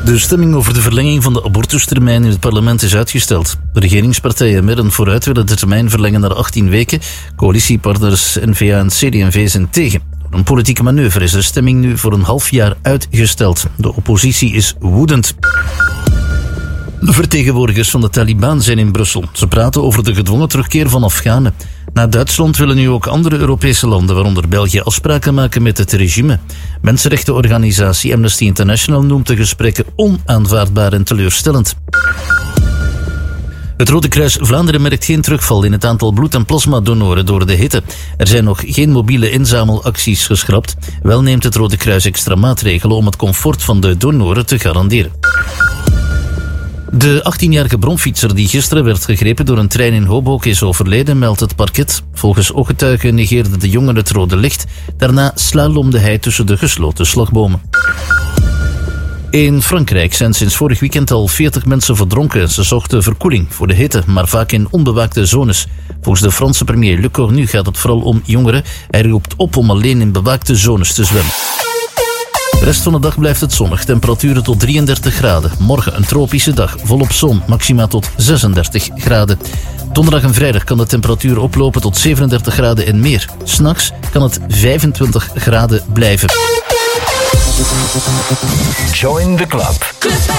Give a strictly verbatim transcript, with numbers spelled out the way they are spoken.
De stemming over de verlenging van de abortustermijn in het parlement is uitgesteld. De regeringspartijen midden vooruit willen de termijn verlengen naar achttien weken. Coalitiepartners N V A en C D en V zijn tegen. Door een politieke manoeuvre is de stemming nu voor een half jaar uitgesteld. De oppositie is woedend. De vertegenwoordigers van de Taliban zijn in Brussel. Ze praten over de gedwongen terugkeer van Afghanen. Na Duitsland willen nu ook andere Europese landen, waaronder België, afspraken maken met het regime. Mensenrechtenorganisatie Amnesty International noemt de gesprekken onaanvaardbaar en teleurstellend. Het Rode Kruis Vlaanderen merkt geen terugval in het aantal bloed- en plasmadonoren door de hitte. Er zijn nog geen mobiele inzamelacties geschrapt. Wel neemt het Rode Kruis extra maatregelen om het comfort van de donoren te garanderen. De achttienjarige bromfietser die gisteren werd gegrepen door een trein in Hoboken is overleden, meldt het parket. Volgens ooggetuigen negeerde de jongen het rode licht. Daarna slalomde hij tussen de gesloten slagbomen. In Frankrijk zijn sinds vorig weekend al veertig mensen verdronken. Ze zochten verkoeling voor de hitte, maar vaak in onbewaakte zones. Volgens de Franse premier Le Cornu gaat het vooral om jongeren. Hij roept op om alleen in bewaakte zones te zwemmen. De rest van de dag blijft het zonnig. Temperaturen tot drieëndertig graden. Morgen een tropische dag, volop zon, maxima tot zesendertig graden. Donderdag en vrijdag kan de temperatuur oplopen tot zevenendertig graden en meer. 'S Nachts kan het vijfentwintig graden blijven. Join the club.